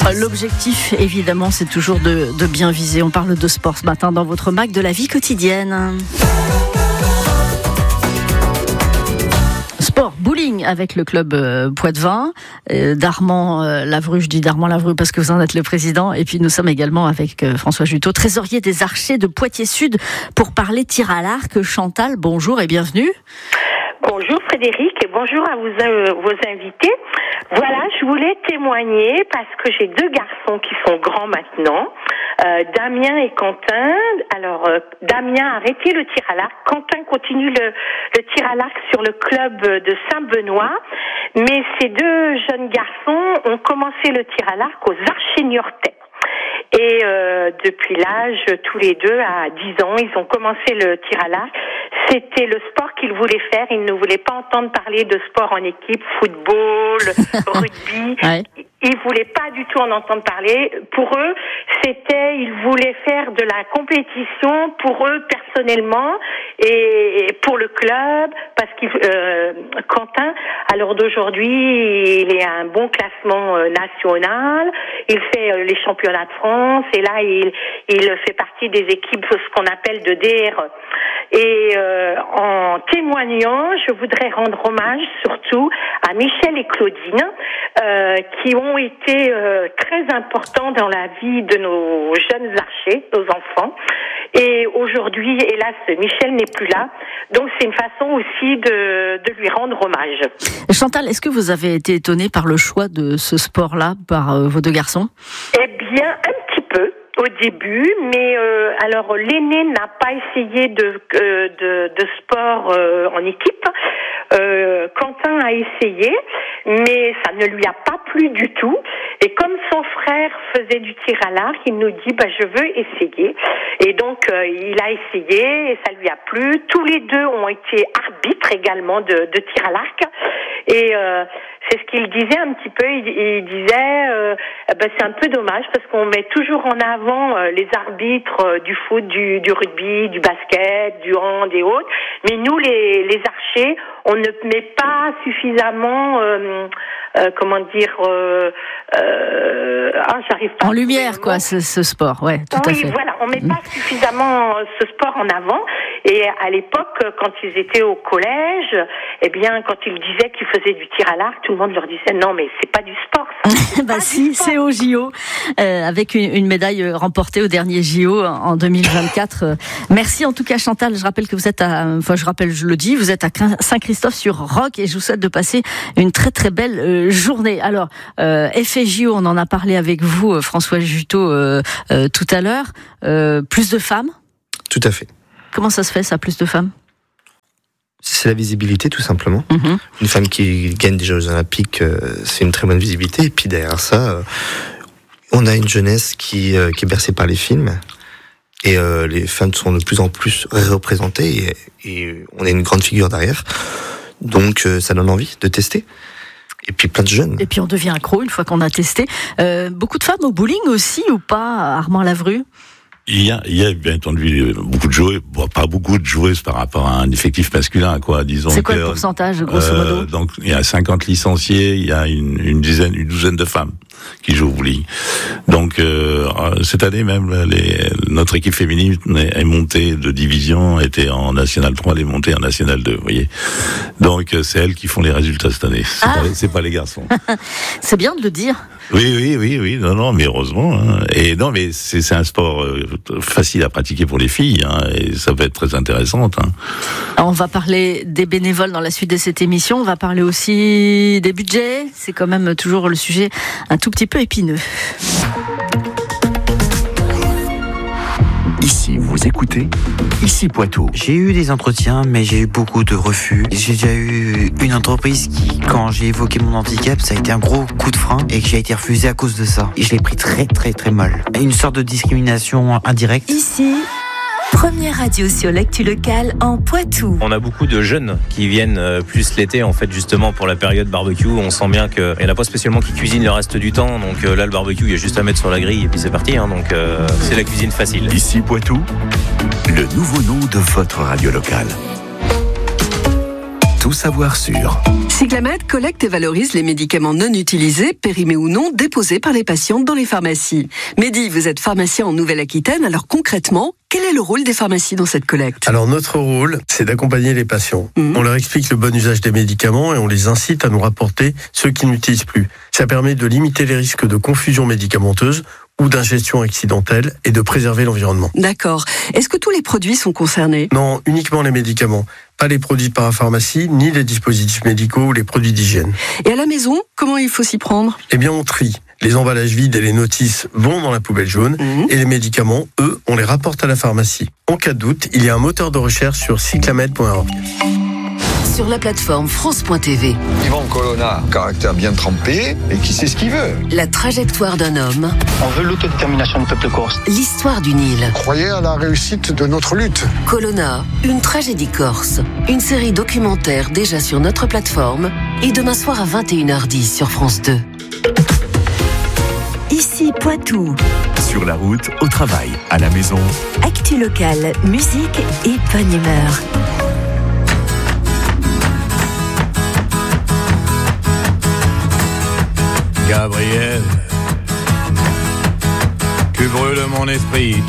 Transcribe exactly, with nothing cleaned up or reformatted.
L'objectif, évidemment, c'est toujours de, de bien viser. On parle de sport ce matin dans votre Mac de la vie quotidienne. Sport, bowling avec le club euh, Poitevin, euh, d'Armand euh, Lavru, je dis d'Armand Lavru parce que vous en êtes le président, et puis nous sommes également avec euh, François Juteau, trésorier des Archers de Poitiers-Sud, pour parler tir à l'arc. Chantal, bonjour et bienvenue. Bonjour Frédéric et bonjour à vous, euh, vos invités. Voilà, je voulais témoigner parce que j'ai deux garçons qui sont grands maintenant, euh, Damien et Quentin. Alors euh, Damien a arrêté le tir à l'arc, Quentin continue le, le tir à l'arc sur le club de Saint-Benoît, mais ces deux jeunes garçons ont commencé le tir à l'arc aux Archers niortais. Et euh, depuis l'âge, tous les deux, à dix ans, ils ont commencé le tir à l'arc. C'était le sport qu'ils voulaient faire. Ils ne voulaient pas entendre parler de sport en équipe, football, rugby. Ouais. Ils voulaient pas du tout en entendre parler. Pour eux, c'était, ils voulaient faire de la compétition pour eux personnellement et pour le club, parce qu'il, euh, Quentin, à l'heure d'aujourd'hui, il est à un bon classement euh, national. Il fait euh, les championnats de France et là, il, il fait partie des équipes, ce qu'on appelle de D R E. Et euh, en témoignant, je voudrais rendre hommage surtout à Michel et Claudine, euh, qui ont été euh, très importants dans la vie de nos jeunes archers, nos enfants. Et aujourd'hui, hélas, Michel n'est plus là. Donc c'est une façon aussi de, de lui rendre hommage. Chantal, est-ce que vous avez été étonnée par le choix de ce sport-là, par euh, vos deux garçons ? Eh bien, un petit peu. Au début, mais euh, alors l'aîné n'a pas essayé de euh, de, de sport euh, en équipe. Euh, Quentin a essayé, mais ça ne lui a pas plu du tout. Et comme son frère faisait du tir à l'arc, il nous dit bah je veux essayer. Et donc euh, il a essayé et ça lui a plu. Tous les deux ont été arbitres également de, de tir à l'arc. Et euh, c'est ce qu'il disait un petit peu. Il, il disait, euh, ben c'est un peu dommage parce qu'on met toujours en avant euh, les arbitres euh, du foot, du, du rugby, du basket, du hand et autres. Mais nous, les, les archers, on ne met pas suffisamment, euh, euh, comment dire, euh, euh, ah, j'arrive pas. En lumière, quoi, ce, ce sport, ouais, tout oui, à fait. Oui, voilà, on met pas suffisamment ce sport en avant. Et à l'époque, quand ils étaient au collège, eh bien, quand ils disaient qu'ils faisaient du tir à l'arc, tout le monde leur disait non, mais c'est pas du sport. Ça. bah si, c'est au J O, euh, avec une, une médaille remportée au dernier J O en deux mille vingt-quatre. Merci en tout cas Chantal. Je rappelle que vous êtes à, enfin je rappelle, je le dis, vous êtes à Saint-Christophe-sur-Roc et je vous souhaite de passer une très très belle euh, journée. Alors, euh, effet J O, on en a parlé avec vous, François Juteau, euh, euh, tout à l'heure. Euh, plus de femmes ? Tout à fait. Comment ça se fait, ça, plus de femmes ? C'est la visibilité, tout simplement. Mmh. Une femme qui gagne des Jeux Olympiques, euh, c'est une très bonne visibilité. Et puis derrière ça, euh, on a une jeunesse qui, euh, qui est bercée par les films. Et euh, les femmes sont de plus en plus représentées. Et, et on a une grande figure derrière. Donc euh, ça donne envie de tester. Et puis plein de jeunes. Et puis on devient accro une fois qu'on a testé. Euh, beaucoup de femmes au bowling aussi, ou pas, Armand Lavru ? Il y a, il y a bien entendu beaucoup de joueuses, bon, pas beaucoup de joueuses par rapport à un effectif masculin, quoi, disons. C'est quoi que, le pourcentage, grosso euh, modo ? Donc, il y a cinquante licenciés, il y a une, une dizaine, une douzaine de femmes qui jouent au bowling. Donc, euh, cette année même, les, notre équipe féminine est montée de division, était en National trois, elle est montée en National deux, vous voyez. Donc, c'est elles qui font les résultats cette année. C'est, ah. pas, c'est pas les garçons. C'est bien de le dire. Oui, oui, oui, oui, non, non, mais heureusement. Hein. Et non, mais c'est, c'est un sport euh, facile à pratiquer pour les filles, hein, et ça va être très intéressant. Hein. Alors, on va parler des bénévoles dans la suite de cette émission. On va parler aussi des budgets. C'est quand même toujours le sujet un tout petit peu épineux. Ici, vous écoutez Ici Poitou. J'ai eu des entretiens, mais j'ai eu beaucoup de refus. J'ai déjà eu une entreprise qui, quand j'ai évoqué mon handicap, ça a été un gros coup de frein et que j'ai été refusé à cause de ça. Et je l'ai pris très très très mal. Une sorte de discrimination indirecte. Ici, première radio sur l'actu locale en Poitou. On a beaucoup de jeunes qui viennent plus l'été, en fait, justement pour la période barbecue. On sent bien qu'il n'y en a pas spécialement qui cuisinent le reste du temps. Donc là, le barbecue, il y a juste à mettre sur la grille et puis c'est parti. Hein, donc euh, c'est la cuisine facile. Ici Poitou, le nouveau nom de votre radio locale. tout savoir sur. Cyclamed collecte et valorise les médicaments non utilisés, périmés ou non, déposés par les patientes dans les pharmacies. Mehdi, vous êtes pharmacien en Nouvelle-Aquitaine, alors concrètement, quel est le rôle des pharmacies dans cette collecte ? Alors notre rôle, c'est d'accompagner les patients. Mmh. On leur explique le bon usage des médicaments et on les incite à nous rapporter ceux qui n'utilisent plus. Ça permet de limiter les risques de confusion médicamenteuse ou d'ingestion accidentelle et de préserver l'environnement. D'accord. Est-ce que tous les produits sont concernés ? Non, uniquement les médicaments. Pas les produits de parapharmacie, ni les dispositifs médicaux ou les produits d'hygiène. Et à la maison, comment il faut s'y prendre ? Eh bien, on trie. Les emballages vides et les notices vont dans la poubelle jaune mmh. et les médicaments, eux, on les rapporte à la pharmacie. En cas de doute, il y a un moteur de recherche sur cyclamed point org. Sur la plateforme France point T V. Yvan Colonna, caractère bien trempé et qui sait ce qu'il veut. La trajectoire d'un homme. On veut l'autodétermination du peuple corse. L'histoire d'une île. Croyez à la réussite de notre lutte. Colonna, une tragédie corse. Une série documentaire déjà sur notre plateforme et demain soir à vingt et une heures dix sur France deux. Ici Poitou. Sur la route, au travail, à la maison. Actu locale, musique et bonne humeur. Gabriel, tu brûles mon esprit.